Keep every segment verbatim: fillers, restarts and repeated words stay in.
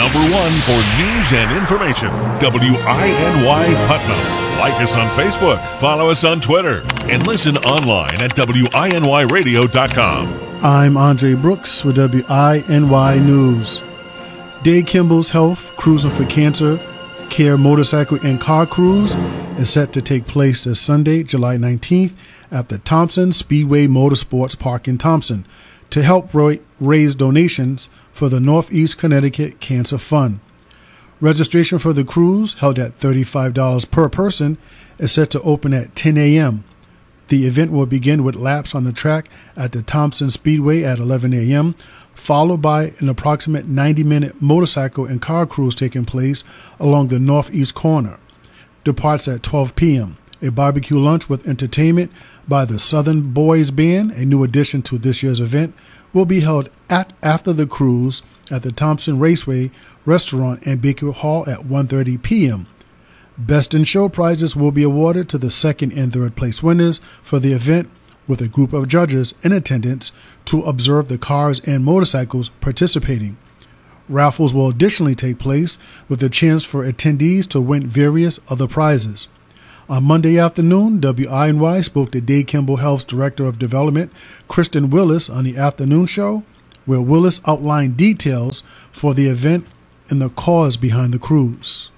number one for news and information, W I N Y Putnam. Like us on Facebook, follow us on Twitter, and listen online at W I N Y radio dot com. I'm Andre Brooks with W I N Y News. Dade Kimball's Health Cruising for Cancer Care Motorcycle and Car Cruise is set to take place this Sunday, July nineteenth, at the Thompson Speedway Motorsports Park in Thompson to help raise donations for the Northeast Connecticut Cancer Fund. Registration for the cruise, held at thirty-five dollars per person, is set to open at ten a.m. The event will begin with laps on the track at the Thompson Speedway at eleven a.m., followed by an approximate ninety-minute motorcycle and car cruise taking place along the northeast corner. Departs at twelve p.m. A barbecue lunch with entertainment by the Southern Boys Band, a new addition to this year's event, will be held at after the cruise at the Thompson Raceway Restaurant and Banquet Hall at one thirty p.m. Best in Show prizes will be awarded to the second and third place winners for the event, with a group of judges in attendance to observe the cars and motorcycles participating. Raffles will additionally take place with a chance for attendees to win various other prizes. On Monday afternoon, W I N Y spoke to Dade Kimball Health's Director of Development, Kristen Willis, on the afternoon show, where Willis outlined details for the event and the cause behind the cruise.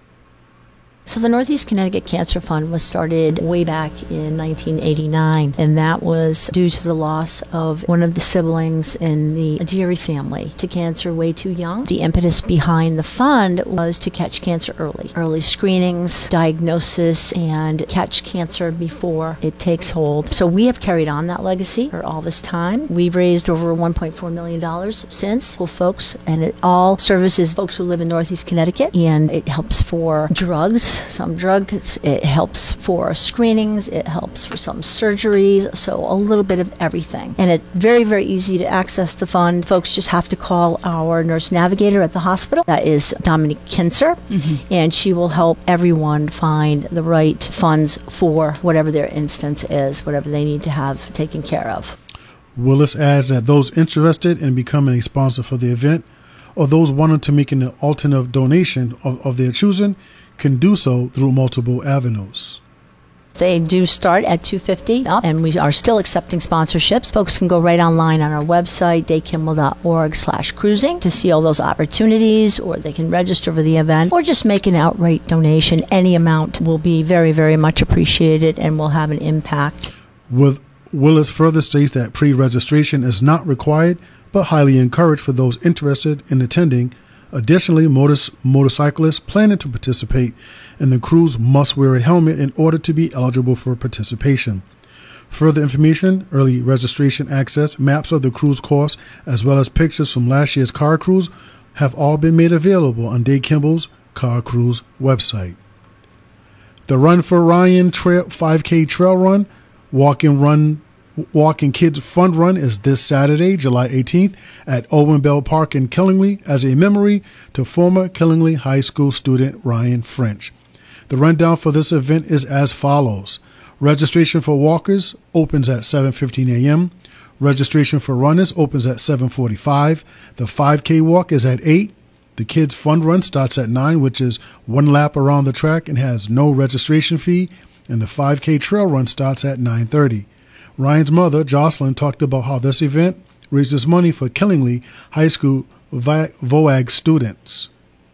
So the Northeast Connecticut Cancer Fund was started way back in nineteen eighty-nine, and that was due to the loss of one of the siblings in the Deary family to cancer way too young. The impetus behind the fund was to catch cancer early. Early screenings, diagnosis, and catch cancer before it takes hold. So we have carried on that legacy for all this time. We've raised over one point four million dollars since for folks, and it all services folks who live in Northeast Connecticut, and it helps for drugs. Some drugs, it helps for screenings, it helps for some surgeries, so a little bit of everything. And it's very, very easy to access the fund. Folks just have to call our nurse navigator at the hospital. That is Dominique Kinzer, mm-hmm. and she will help everyone find the right funds for whatever their instance is, whatever they need to have taken care of. Willis adds that those interested in becoming a sponsor for the event, or those wanting to make an alternative donation of, of their choosing, can do so through multiple avenues. They do start at two hundred fifty dollars, and we are still accepting sponsorships. Folks can go right online on our website, dadekimball.org slash cruising, to see all those opportunities, or they can register for the event, or just make an outright donation. Any amount will be very, very much appreciated and will have an impact. With Willis further states that pre-registration is not required, but highly encouraged for those interested in attending. Additionally, motor- motorcyclists planning to participate in the cruise must wear a helmet in order to be eligible for participation. Further information, early registration access, maps of the cruise course, as well as pictures from last year's car cruise have all been made available on Dade Kimball's Car Cruise website. The Run for Ryan Trail five K Trail Run, Walk and Run Walking Kids Fun Run is this Saturday, July eighteenth, at Owen Bell Park in Killingly as a memory to former Killingly High School student Ryan French. The rundown for this event is as follows. Registration for walkers opens at seven fifteen a.m. Registration for runners opens at seven forty-five. The five K walk is at eight. The Kids Fun Run starts at nine, which is one lap around the track and has no registration fee. And the five K Trail Run starts at nine thirty. Ryan's mother, Jocelyn, talked about how this event raises money for Killingly High School V O A G students.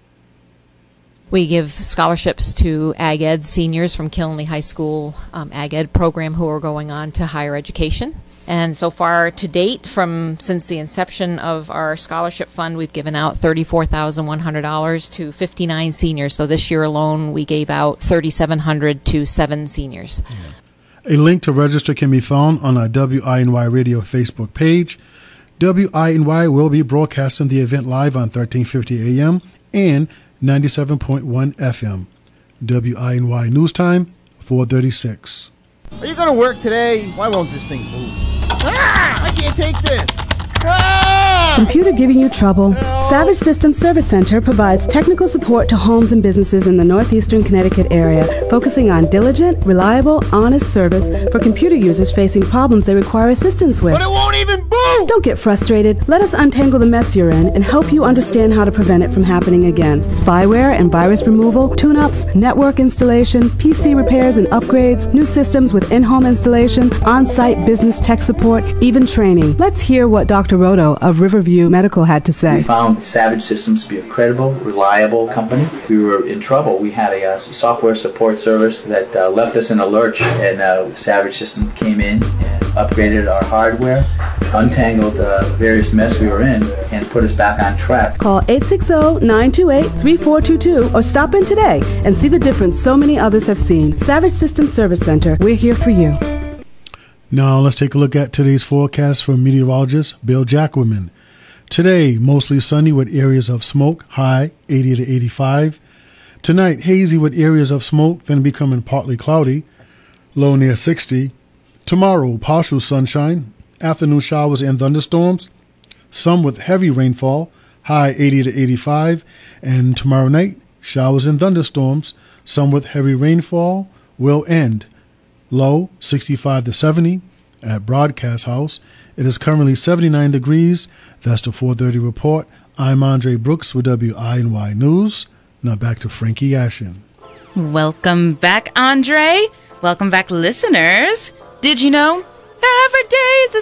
We give scholarships to Ag Ed seniors from Killingly High School um, Ag Ed program who are going on to higher education. And so far to date, from since the inception of our scholarship fund, we've given out thirty-four thousand one hundred dollars to fifty-nine seniors. So this year alone, we gave out three thousand seven hundred dollars to seven seniors. Yeah. A link to register can be found on our W I N Y Radio Facebook page. W I N Y will be broadcasting the event live on thirteen fifty a.m. and ninety-seven point one F M. W I N Y News Time, four thirty-six. Are you going to work today? Why won't this thing move? Ah! I can't take this! Ah! Computer giving you trouble? Savage Systems Service Center provides technical support to homes and businesses in the northeastern Connecticut area, focusing on diligent, reliable, honest service for computer users facing problems they require assistance with. But it won't even boot! Don't get frustrated. Let us untangle the mess you're in and help you understand how to prevent it from happening again. Spyware and virus removal, tune-ups, network installation, P C repairs and upgrades, new systems with in-home installation, on-site business tech support, even training. Let's hear what Doctor Roto of Riverview Medical had to say. We found Savage Systems to be a credible, reliable company. We were in trouble. We had a uh, software support service that uh, left us in a lurch, and uh, Savage Systems came in and upgraded our hardware, untangled the uh, various mess we were in, and put us back on track. Call eight six zero, nine two eight, three four two two or stop in today and see the difference so many others have seen. Savage Systems Service Center, we're here for you. Now let's take a look at today's forecast from meteorologist Bill Jacquemin. Today, mostly sunny with areas of smoke, high eighty to eighty-five. Tonight, hazy with areas of smoke, then becoming partly cloudy, low near sixty. Tomorrow, partial sunshine, afternoon showers and thunderstorms, some with heavy rainfall, high eighty to eighty-five. And tomorrow night, showers and thunderstorms, some with heavy rainfall, will end, low sixty-five to seventy. At Broadcast House, it is currently seventy-nine degrees. That's the four thirty report. I'm Andre Brooks with W I N Y News. Now back to Frankie Ashen. Welcome back, Andre. Welcome back, listeners. Did you know every day is a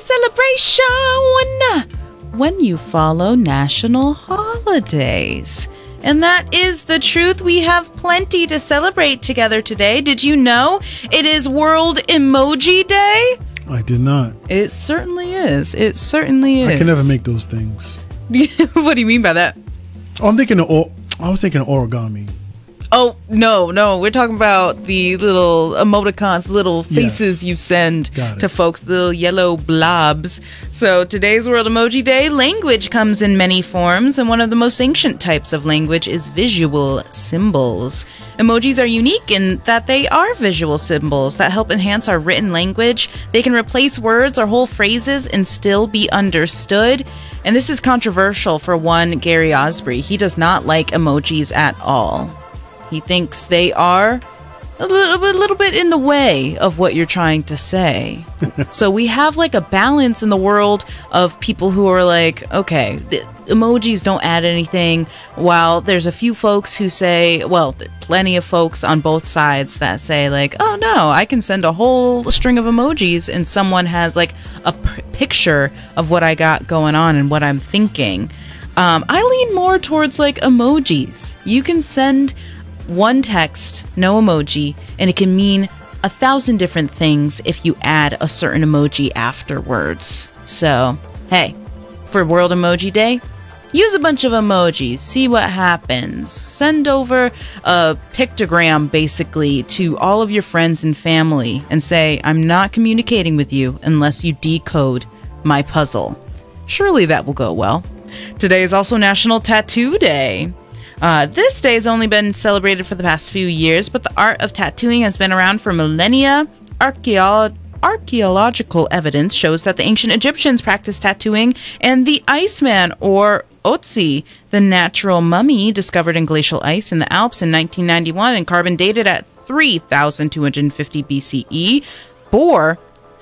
celebration when you follow national holidays? And that is the truth. We have plenty to celebrate together today. Did you know it is World Emoji Day? I did not. It certainly is. It certainly is. I can never make those things. What do you mean by that? Oh, I'm thinking of, or- I was thinking of origami. Oh, no, no. We're talking about the little emoticons, little faces yes. you send to folks, little yellow blobs. So today's World Emoji Day. Language comes in many forms, and one of the most ancient types of language is visual symbols. Emojis are unique in that they are visual symbols that help enhance our written language. They can replace words or whole phrases and still be understood. And this is controversial for one Gary Osprey. He does not like emojis at all. He thinks they are a little, a little bit in the way of what you're trying to say. So we have like a balance in the world of people who are like, okay, the emojis don't add anything, while there's a few folks who say, well, plenty of folks on both sides that say like, oh no, I can send a whole string of emojis and someone has like a p- picture of what I got going on and what I'm thinking. Um, I lean more towards like emojis. You can send one text, no emoji, and it can mean a thousand different things if you add a certain emoji afterwards. So, hey, for World Emoji Day, use a bunch of emojis, see what happens. Send over a pictogram, basically, to all of your friends and family and say, I'm not communicating with you unless you decode my puzzle. Surely that will go well. Today is also National Tattoo Day. Uh, this day has only been celebrated for the past few years, but the art of tattooing has been around for millennia. Archaeo- archaeological evidence shows that the ancient Egyptians practiced tattooing, and the Iceman, or Otzi, the natural mummy discovered in glacial ice in the Alps in nineteen ninety-one and carbon dated at three thousand two hundred fifty B C E, bore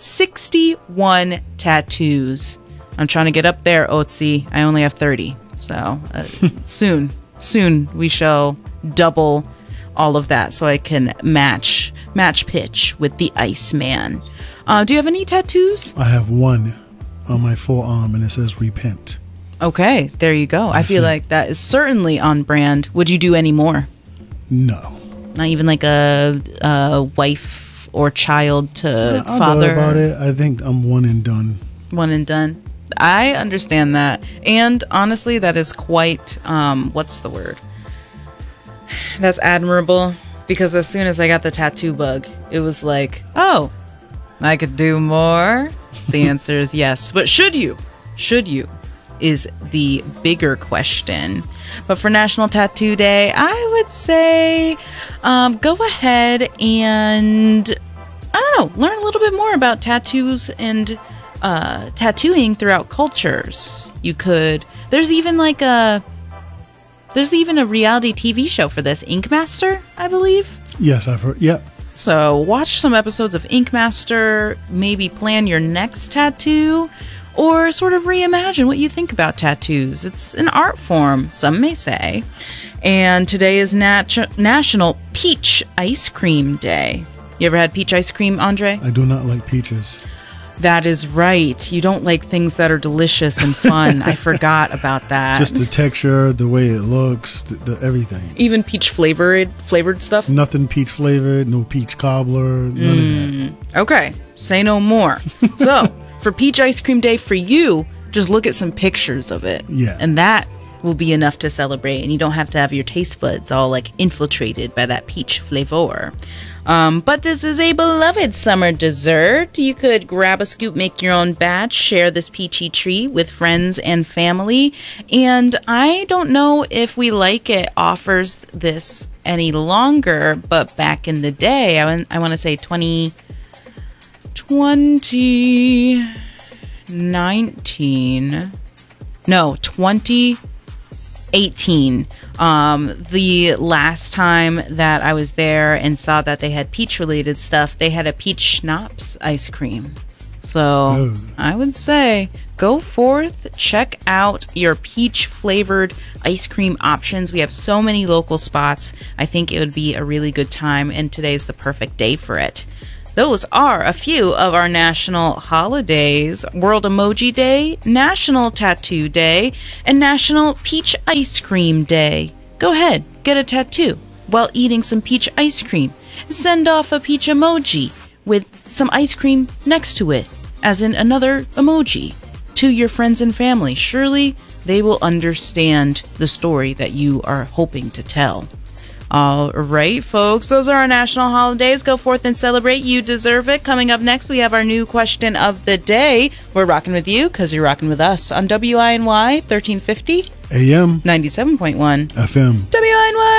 sixty-one tattoos. I'm trying to get up there, Otzi. I only have thirty, so uh, soon. Soon we shall double all of that so I can match match pitch with the Iceman. Uh, do you have any tattoos? I have one on my forearm and it says repent. Okay, there you go. I, I feel see. like that is certainly on brand. Would you do any more? No. Not even like a, a wife or child to yeah, I'll father? I'll about it. I think I'm one and done. One and done. I understand that. And honestly, that is quite, um, what's the word? That's admirable. Because as soon as I got the tattoo bug, it was like, oh, I could do more? The answer is yes. But should you? Should you? Is the bigger question. But for National Tattoo Day, I would say um, go ahead and, I don't know, learn a little bit more about tattoos and Uh, tattooing throughout cultures. You could, there's even like a There's even a reality T V show for this, Ink Master, I believe. Yes, I've heard. Yep. So watch some episodes of Ink Master, maybe plan your next tattoo, or sort of reimagine what you think about tattoos. It's an art form, some may say. And today is Nat- National Peach Ice Cream Day. You ever had peach ice cream, Andre? I do not like peaches. That is right. You don't like things that are delicious and fun. I forgot about that. Just the texture, the way it looks, the, the everything. Even peach flavored flavored stuff? Nothing peach flavored, no peach cobbler, none mm. of that. Okay, say no more. So, for Peach Ice Cream Day for you, just look at some pictures of it. Yeah. And that will be enough to celebrate, and you don't have to have your taste buds all like infiltrated by that peach flavor. Um, but this is a beloved summer dessert. You could grab a scoop, make your own batch, share this peachy treat with friends and family. And I don't know if We Like It offers this any longer, but back in the day, I, w- I want to say twenty nineteen, no, twenty eighteen. Um, the last time that I was there and saw that they had peach related stuff, they had a peach schnapps ice cream. So oh. I would say go forth, check out your peach flavored ice cream options. We have so many local spots. I think it would be a really good time, and today's the perfect day for it. Those are a few of our national holidays: World Emoji Day, National Tattoo Day, and National Peach Ice Cream Day. Go ahead, get a tattoo while eating some peach ice cream. Send off a peach emoji with some ice cream next to it, as in another emoji, to your friends and family. Surely they will understand the story that you are hoping to tell. All right, folks, those are our national holidays. Go forth and celebrate. You deserve it. Coming up next, we have our new question of the day. We're rocking with you because you're rocking with us on W I N Y thirteen fifty A M ninety-seven point one F M. W I N Y.